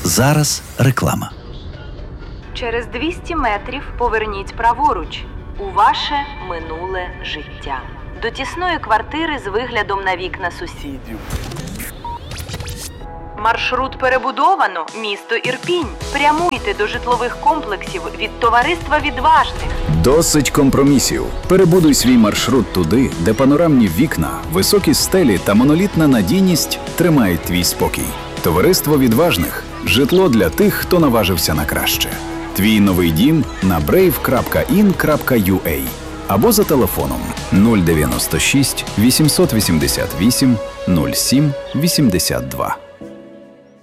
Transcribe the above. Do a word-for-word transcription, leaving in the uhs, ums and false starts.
Зараз реклама. Через двісті метрів поверніть праворуч у ваше минуле життя. До тісної квартири з виглядом на вікна сусідів. Маршрут перебудовано. Місто Ірпінь. Прямуйте до житлових комплексів від товариства відважних. Досить компромісів. Перебудуй свій маршрут туди, де панорамні вікна, високі стелі та монолітна надійність тримають твій спокій. Товариство відважних – житло для тих, хто наважився на краще. Твій новий дім на брейв крапка ін крапка ю а або за телефоном нуль дев'яносто шість вісімсот вісімдесят вісім нуль сім вісімдесят два.